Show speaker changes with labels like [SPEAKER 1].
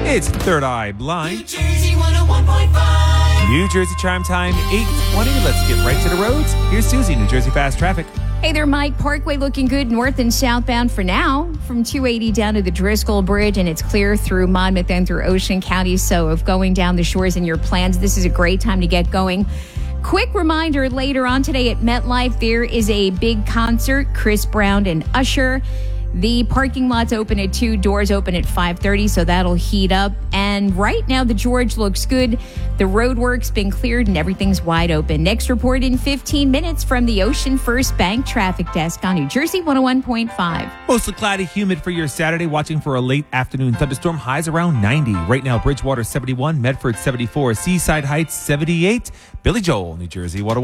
[SPEAKER 1] It's Third Eye Blind.
[SPEAKER 2] New Jersey 101.5.
[SPEAKER 1] New Jersey Chime Time, 8:20. Let's get right to the roads. Here's Susie, New Jersey Fast Traffic.
[SPEAKER 3] Hey there, Mike. Parkway looking good north and southbound for now, from 280 down to the Driscoll Bridge, and it's clear through Monmouth and through Ocean County. So if going down the shores in your plans, this is a great time to get going. Quick reminder, later on today at MetLife, there is a big concert, Chris Brown and Usher. The parking lot's open at 2, doors open at 5:30, so that'll heat up. And right now, the George looks good. The road work's been cleared and everything's wide open. Next report in 15 minutes from the Ocean First Bank Traffic Desk on New Jersey 101.5.
[SPEAKER 1] Mostly cloudy, humid for your Saturday. Watching for a late afternoon thunderstorm. Highs around 90. Right now, Bridgewater 71, Medford 74, Seaside Heights 78. Billy Joel, New Jersey 101.